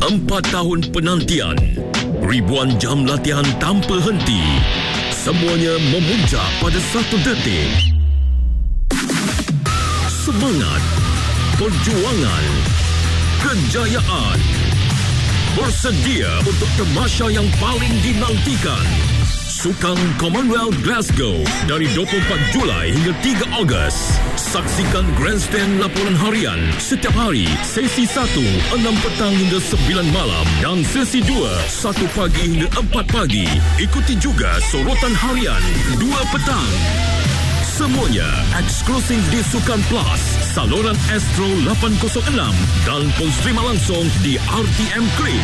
4 tahun penantian, ribuan jam latihan tanpa henti, semuanya memuncak pada satu detik. Semangat, perjuangan, kejayaan. Bersedia untuk tamasya yang paling dinantikan. Sukan Commonwealth Glasgow dari 24 Julai hingga 3 Ogos. Saksikan Grandstand laporan harian setiap hari. Sesi 1, 6 petang hingga 9 malam. Dan sesi 2, 1 pagi hingga 4 pagi. Ikuti juga sorotan harian 2 petang. Semuanya eksklusif di Sukan Plus, saluran Astro 806 dan pun streama langsung di RTM Klik.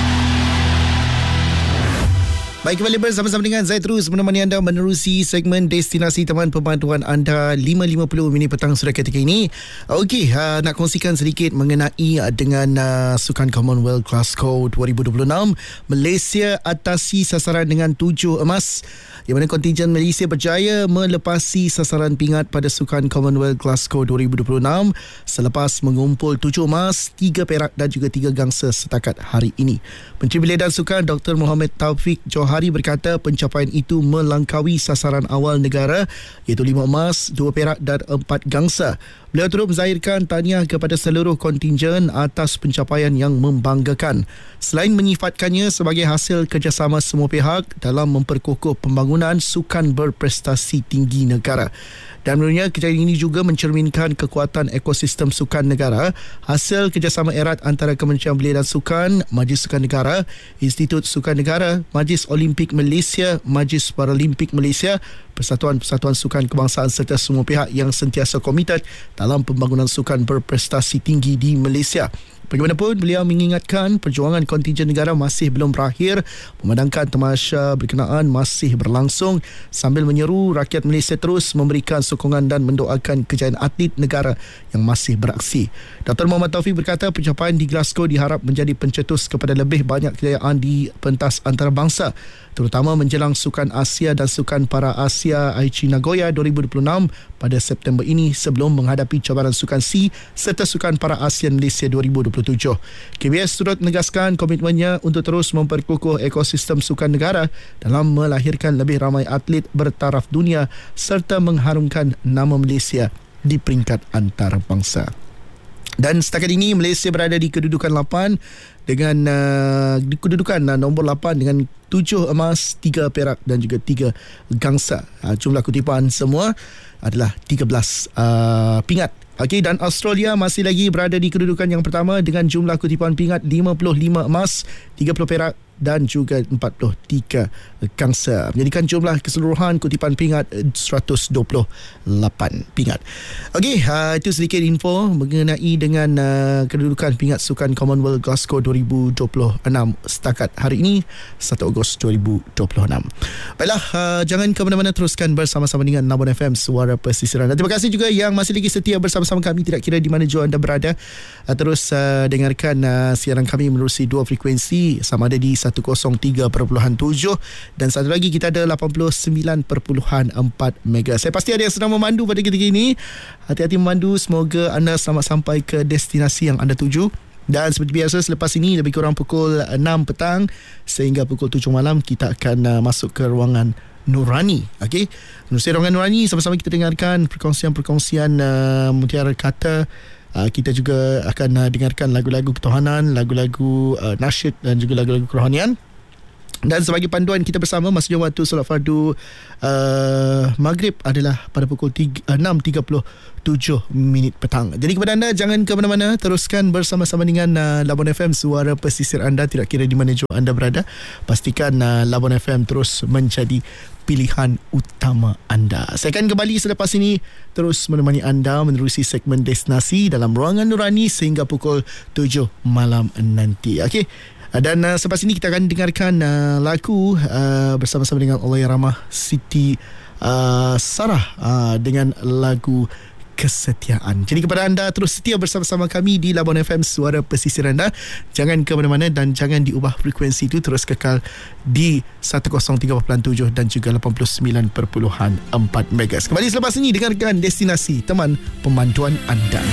Baik, kembali bersama-sama dengan saya terus menemani anda menerusi segmen Destinasi Teman Pembantuan anda 5.50 minit petang sudah ketika ini. Okey, nak kongsikan sedikit mengenai dengan Sukan Commonwealth Glasgow 2026. Malaysia atasi sasaran dengan 7 emas, di mana kontingen Malaysia berjaya melepasi sasaran pingat pada Sukan Commonwealth Glasgow 2026 selepas mengumpul 7 emas, 3 perak dan juga 3 gangsa setakat hari ini. Menteri Belia dan Sukan Dr. Mohamed Taufik Johari berkata pencapaian itu melangkaui sasaran awal negara iaitu 5 emas, 2 perak dan 4 gangsa. Beliau turut menzahirkan tahniah kepada seluruh kontingen atas pencapaian yang membanggakan. Selain menyifatkannya sebagai hasil kerjasama semua pihak dalam memperkukuh pembangunan sukan berprestasi tinggi negara. Dan menurutnya kejadian ini juga mencerminkan kekuatan ekosistem sukan negara, hasil kerjasama erat antara Kementerian Belia dan Sukan, Majlis Sukan Negara, Institut Sukan Negara, Majlis Olimpik Malaysia, Majlis Paralimpik Malaysia, Persatuan-Persatuan Sukan Kebangsaan serta semua pihak yang sentiasa komited dalam pembangunan sukan berprestasi tinggi di Malaysia. Bagaimanapun, beliau mengingatkan perjuangan kontingen negara masih belum berakhir, memandangkan tamasya berkenaan masih berlangsung sambil menyeru rakyat Malaysia terus memberikan sokongan dan mendoakan kejayaan atlet negara yang masih beraksi. Dr. Mohamed Taufik berkata pencapaian di Glasgow diharap menjadi pencetus kepada lebih banyak kejayaan di pentas antarabangsa, terutama menjelang Sukan Asia dan Sukan Para Asia Aichi Nagoya 2026 pada September ini sebelum menghadapi cabaran Sukan C serta Sukan Para ASEAN Malaysia 2027. KBS turut menegaskan komitmennya untuk terus memperkukuh ekosistem sukan negara dalam melahirkan lebih ramai atlet bertaraf dunia serta mengharumkan nama Malaysia di peringkat antarabangsa. Dan setakat ini Malaysia berada di kedudukan 8 dengan nombor 8 dengan 7 emas, 3 perak dan juga 3 gangsa. Jumlah kutipan semua adalah 13 pingat. Okey, dan Australia masih lagi berada di kedudukan yang pertama dengan jumlah kutipan pingat 55 emas, 30 perak dan juga 43 gangsa, menjadikan jumlah keseluruhan kutipan pingat 128 pingat. Okey, itu sedikit info mengenai dengan kedudukan pingat Sukan Commonwealth Glasgow 2026 setakat hari ini 1 Ogos 2026. Baiklah, jangan ke mana-mana, teruskan bersama-sama dengan Nabon FM Suara Pesisiran. Dan terima kasih juga yang masih lagi setia bersama-sama kami, tidak kira di mana jua anda berada. Terus dengarkan siaran kami menerusi 2 frekuensi, sama ada di 103.7 dan satu lagi kita ada 89.4 mega. Saya pasti ada yang sedang memandu pada ketika ini. Hati-hati memandu, semoga anda selamat sampai ke destinasi yang anda tuju. Dan seperti biasa, selepas ini lebih kurang pukul 6 petang sehingga pukul 7 malam kita akan masuk ke ruangan Nurani. Okey, menerusi ruangan Nurani, sama-sama kita dengarkan perkongsian Mutiara Kata. Kita juga akan dengarkan lagu-lagu ketuhanan, lagu-lagu nasyid dan juga lagu-lagu kerohanian. Dan sebagai panduan kita bersama, masa waktu solat fardu Maghrib adalah pada pukul 6.37 minit petang. Jadi kepada anda, jangan ke mana-mana, teruskan bersama-sama dengan Labon FM Suara Pesisir anda, tidak kira di mana jua anda berada. Pastikan Labon FM terus menjadi pilihan utama anda. Saya akan kembali selepas ini terus menemani anda menerusi segmen destinasi dalam ruangan Nurani sehingga pukul 7 malam nanti. Okey. Dan selepas ini kita akan dengarkan lagu bersama-sama dengan Allahyarhamah Siti Sarah dengan lagu Kesetiaan. Jadi kepada anda, terus setia bersama-sama kami di Labon FM Suara Pesisir anda. Jangan ke mana-mana dan jangan diubah frekuensi itu, terus kekal di 103.7 dan juga 89.4 MHz. Kembali selepas ini dengarkan destinasi teman pembantuan anda.